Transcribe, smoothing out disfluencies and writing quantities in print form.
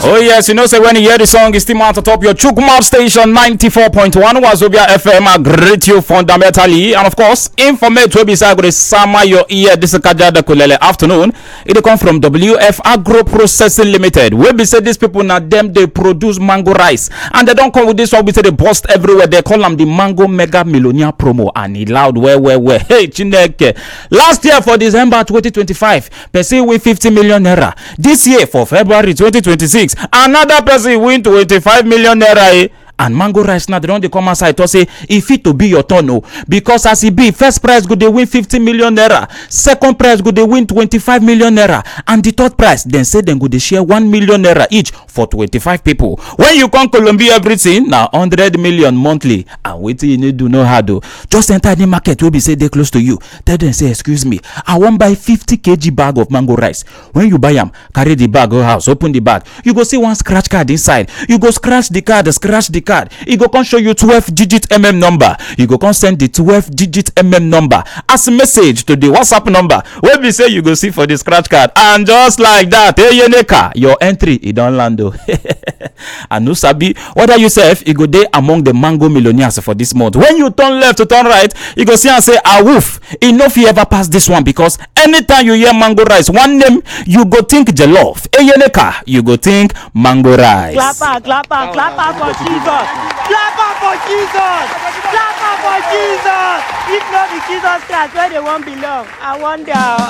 Oh yes, you know, say when you hear the song, it's still out atop your Chukwumap station 94.1 Wazobia FM. I greet you fundamentally, and of course, informate will be saying sama your ear. This is Kajada Kulele afternoon. It come from WF Agro Processing Limited. We be say these people now them they produce mango rice, and they don't come with this one. We say they bust everywhere. They call them the Mango Mega Millionaire promo, and it loud where. Hey Chineke, last year for December 2025, person win 50 million naira. This year for February 2026. Another person win 25 million naira. And mango rice now they don't come outside to say if it to be your turn, no, because as it be first prize go they win 50 million naira, second prize go they win 25 million naira, and the third prize then say then go they share 1 million naira each for 25 people. When you come Colombia everything now 100 million monthly, and wait till you need to know how to just enter the market will be say they close to you. Tell them say excuse me, I want buy 50 kg bag of mango rice. When you buy them, carry the bag go house, open the bag, you go see one scratch card inside. You go scratch the card, card. It go come show you 12-digit number. You go come send the 12-digit number as a message to the WhatsApp number where we say you go see for the scratch card, and just like that, hey Yeneka, your entry it don't land. And no sabi whether you say you go there among the mango millionaires for this month. When you turn left to turn right, you go see and say a woof. Enough you ever pass this one, because anytime you hear mango rice, one name you go think jollof. Hey Yeneka, you go think mango rice. Clapper for Jesus. Clapper for Jesus. Clapper for Jesus. If not the Jesus Christ, where they won't belong. I wonder.